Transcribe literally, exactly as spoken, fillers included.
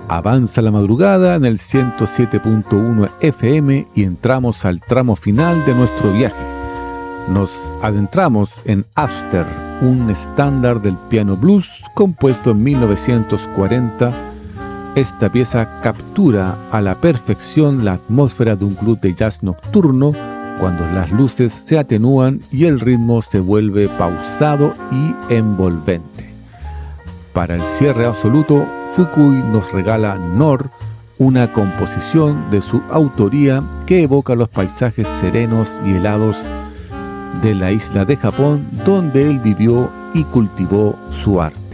Avanza la madrugada en el ciento siete punto uno F M y entramos al tramo final de nuestro viaje. Nos adentramos en After, un estándar del piano blues compuesto en mil novecientos cuarenta. Esta pieza captura a la perfección la atmósfera de un club de jazz nocturno cuando las luces se atenúan y el ritmo se vuelve pausado y envolvente. Para el cierre absoluto, Fukui nos regala Nor, una composición de su autoría que evoca los paisajes serenos y helados de la isla de Japón donde él vivió y cultivó su arte.